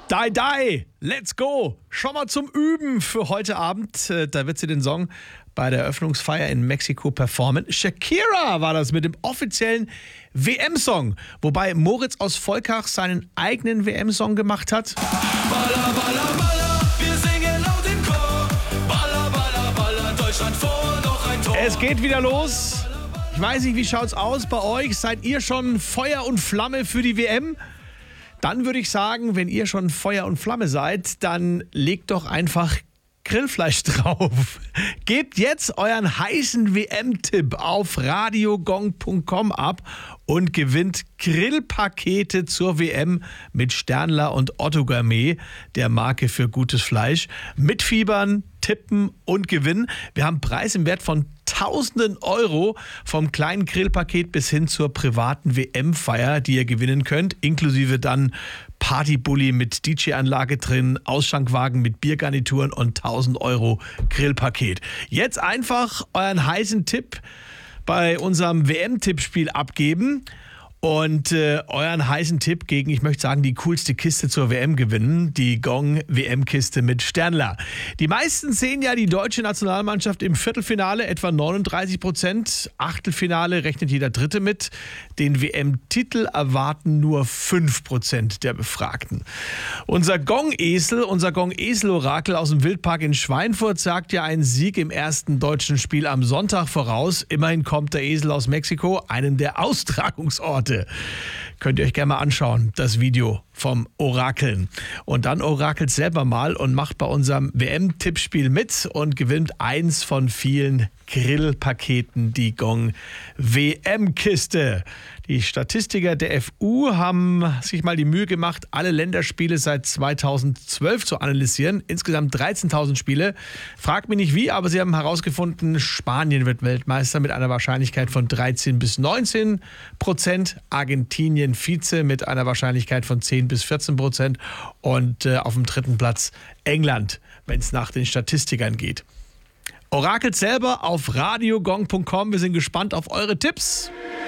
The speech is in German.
Die, let's go. Schon mal zum Üben für heute Abend. Da wird sie den Song bei der Eröffnungsfeier in Mexiko performen. Shakira war das mit dem offiziellen WM-Song. Wobei Moritz aus Volkach seinen eigenen WM-Song gemacht hat. Baller, baller, baller, wir singen laut im Chor. Baller, baller, baller, Deutschland vor, noch ein Tor. Es geht wieder los. Ich weiß nicht, wie schaut's aus bei euch? Seid ihr schon Feuer und Flamme für die WM? Dann würde ich sagen, wenn ihr schon Feuer und Flamme seid, dann legt doch einfach Grillfleisch drauf. Gebt jetzt euren heißen WM-Tipp auf radiogong.com ab und gewinnt Grillpakete zur WM mit Sternler und Otto Gourmet, der Marke für gutes Fleisch. Mitfiebern, tippen und gewinnen. Wir haben Preis im Wert von Tausenden Euro, vom kleinen Grillpaket bis hin zur privaten WM-Feier, die ihr gewinnen könnt, inklusive dann Partybully mit DJ-Anlage drin, Ausschankwagen mit Biergarnituren und 1000 Euro Grillpaket. Jetzt einfach euren heißen Tipp bei unserem WM-Tippspiel abgeben und euren heißen Tipp gegen, ich möchte sagen, die coolste Kiste zur WM gewinnen, die Gong WM-Kiste mit Sternler. Die meisten sehen ja die deutsche Nationalmannschaft im Viertelfinale, etwa 39%. Achtelfinale rechnet jeder Dritte mit. Den WM-Titel erwarten nur 5% der Befragten. Unser Gong-Esel-Orakel aus dem Wildpark in Schweinfurt sagt ja einen Sieg im ersten deutschen Spiel am Sonntag voraus. Immerhin kommt der Esel aus Mexiko, einem der Austragungsorte. Könnt ihr euch gerne mal anschauen, das Video vom Orakeln. Und dann orakelt selber mal und macht bei unserem WM-Tippspiel mit und gewinnt eins von vielen Grillpaketen, die Gong WM-Kiste. Die Statistiker der FU haben sich mal die Mühe gemacht, alle Länderspiele seit 2012 zu analysieren. Insgesamt 13.000 Spiele. Fragt mich nicht wie, aber sie haben herausgefunden, Spanien wird Weltmeister mit einer Wahrscheinlichkeit von 13-19%. Argentinien Vize mit einer Wahrscheinlichkeit von 10-14%. Und auf dem dritten Platz England, wenn es nach den Statistikern geht. Orakelt selber auf radiogong.com. Wir sind gespannt auf eure Tipps.